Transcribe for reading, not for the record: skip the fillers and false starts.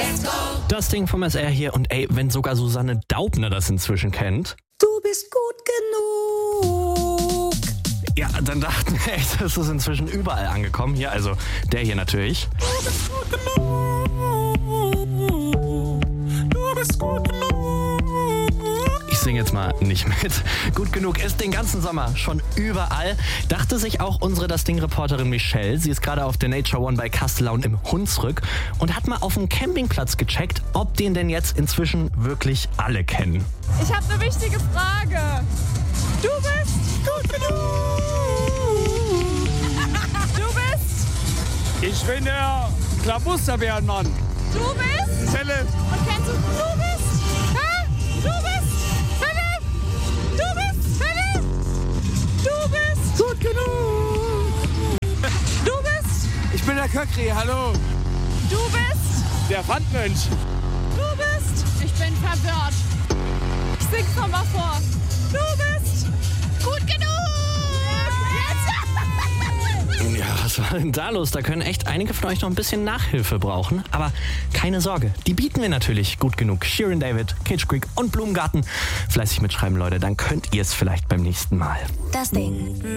Das Ding vom SR hier und ey, wenn sogar Susanne Daubner das inzwischen kennt. Du bist gut genug. Ja, dann dachten wir echt, das ist inzwischen überall angekommen. Hier, also der hier natürlich. Du bist gut genug. Du bist gut genug. Ich singe jetzt mal nicht mit. Gut genug ist den ganzen Sommer schon überall. Dachte sich auch unsere Das Ding-Reporterin Michelle. Sie ist gerade auf der Nature One bei Castellaun im Hunsrück und hat mal auf dem Campingplatz gecheckt, ob den denn jetzt inzwischen wirklich alle kennen. Ich habe eine wichtige Frage. Du bist Gut genug. Du bist. Ich bin der Klabusterbärenmann. Du bist. Philipp. Und kennst du bist? Hä? Du bist. Philipp. Du bist. Philipp. Du bist. Gut genug. Du bist. Ich bin der Köckri, hallo. Du bist. Der Pfandmensch. Du bist. Ich bin verwirrt. Ich sing's nochmal vor. Du bist. Gut genug. Ja, was war denn da los? Da können echt einige von euch noch ein bisschen Nachhilfe brauchen. Aber keine Sorge, die bieten wir natürlich gut genug. Shirin David, Kitsch Creek und Blumengarten. Fleißig mitschreiben, Leute, dann könnt ihr es vielleicht beim nächsten Mal. Das Ding.